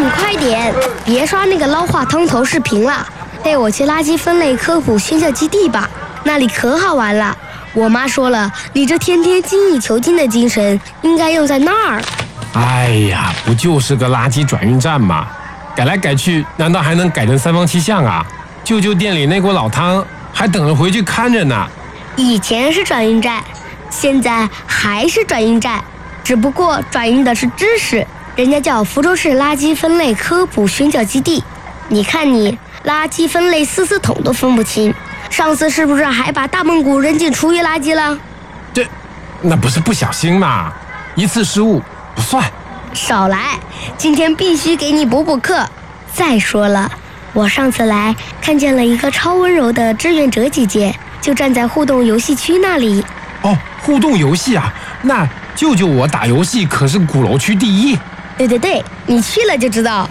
快点，别刷那个捞话汤头视频了，带我去垃圾分类科普宣教基地吧，那里可好玩了。我妈说了，你这天天精益求精的精神应该用在那儿。 哎呀，不就是个垃圾转运站吗？改来改去，难道还能改成三坊七巷啊？舅舅店里那锅老汤还等着回去看着呢。 以前是转运站，现在还是转运站，只不过转运的是知识，人家叫福州市垃圾分类科普宣教基地。你看你，垃圾分类四桶都分不清，上次是不是还把大蒙古扔进厨余垃圾了？ 那不是不小心嘛，一次失误不算。 少来，今天必须给你补课。再说了，我上次来看见了一个超温柔的志愿者姐姐，就站在互动游戏区那里。 哦，互动游戏啊，那舅舅我打游戏可是鼓楼区第一。 对，你去了就知道。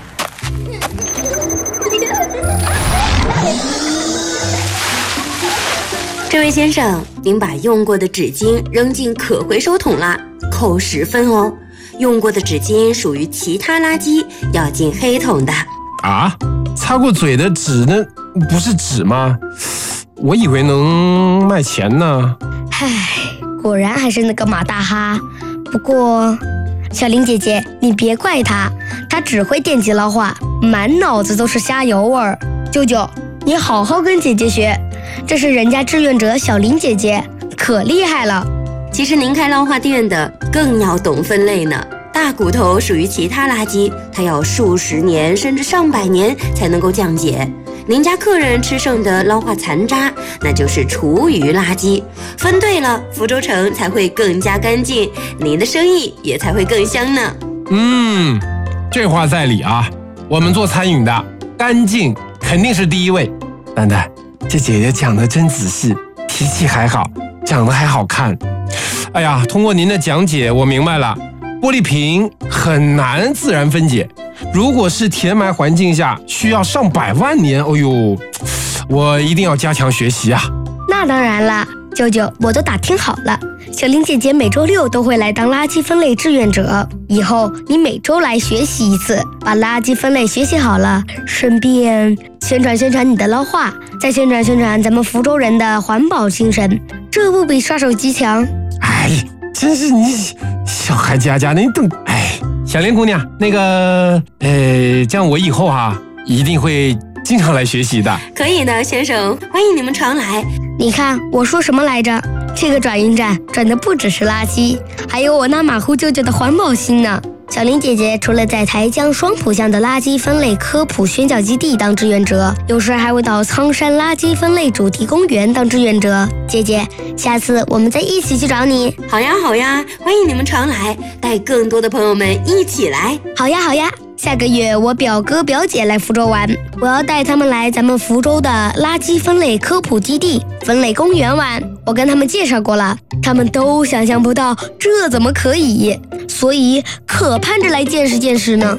这位先生，您把用过的纸巾扔进可回收桶啦，扣10分哦。用过的纸巾属于其他垃圾，要进黑桶的。 啊，擦过嘴的纸呢？不是纸吗？我以为能卖钱呢。 唉，果然还是那个马大哈。不过，小林姐姐，你别怪她只会惦记捞话，满脑子都是虾油味儿。舅舅，你好好跟姐姐学，这是人家志愿者小林姐姐，可厉害了。 其实您开捞话店的更要懂分类呢。大骨头属于其他垃圾，它要数十年甚至上百年才能够降解。您家客人吃剩的捞话残渣，那就是厨余垃圾。分对了，福州城才会更加干净，您的生意也才会更香呢。 这话在理啊。我们做餐饮的，干净肯定是第一位。蛋蛋，这姐姐讲得真仔细，脾气还好，长得还好看。哎呀，通过您的讲解，我明白了，玻璃瓶很难自然分解，如果是填埋环境下，需要上百万年。哎呦，我一定要加强学习啊！ 那当然了，舅舅，我都打听好了，小林姐姐每周6都会来当垃圾分类志愿者，以后你每周来学习一次，把垃圾分类学习好了，顺便宣传你的捞话，再宣传咱们福州人的环保精神，这不比刷手机强？ 哎，真是你小孩家的，你懂？哎，小林姑娘，那个，这样我以后一定会经常来学习的。 可以的，先生，欢迎你们常来。 你看我说什么来着？这个转运站转的不只是垃圾，还有我那马虎舅舅的环保心呢。小林姐姐除了在台江双浦乡的垃圾分类科普宣教基地当志愿者，有时还会到苍山垃圾分类主题公园当志愿者。姐姐，下次我们再一起去找你。 好呀，欢迎你们常来，带更多的朋友们一起来。 好呀，下个月我表哥表姐来福州玩，我要带他们来咱们福州的垃圾分类科普基地、分类公园玩。我跟他们介绍过了，他们都想象不到这怎么可以，所以可盼着来见识呢。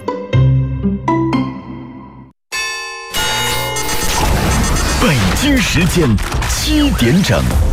北京时间7点整。